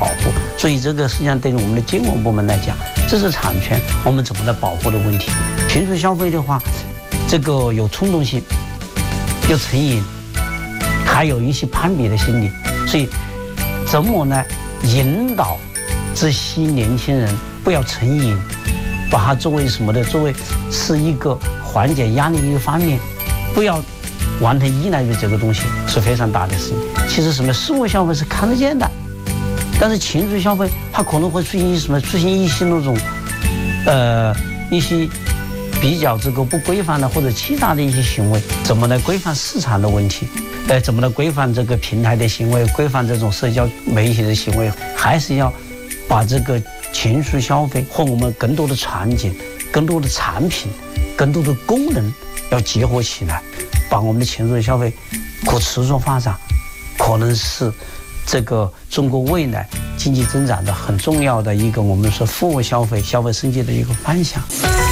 保护。所以这个实际上对于我们的监管部门来讲，知识产权我们怎么来保护的问题。群众消费的话，这个有冲动性，有成瘾，还有一些攀比的心理。所以怎么呢引导这些年轻人不要成瘾，把它作为什么的，作为是一个缓解压力的一个方面，不要完全依赖于这个东西，是非常大的事情。其实什么事物消费是看得见的，但是情绪消费它可能会出现一些那种一些比较这个不规范的或者欺诈的一些行为。怎么来规范市场的问题，怎么来规范这个平台的行为，规范这种社交媒体的行为，还是要把这个情绪消费和我们更多的场景、更多的产品、更多的功能要结合起来，把我们的情绪消费可持续发展，可能是这个中国未来经济增长的很重要的一个我们说服务消费、消费升级的一个方向。